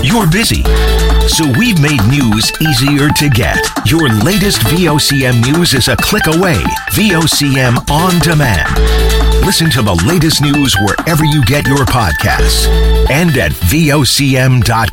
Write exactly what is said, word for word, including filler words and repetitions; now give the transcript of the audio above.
You're busy. So we've made news easier to get. Your latest V O C M news is a click away. V O C M On Demand. Listen to the latest news wherever you get your podcasts and at V O C M dot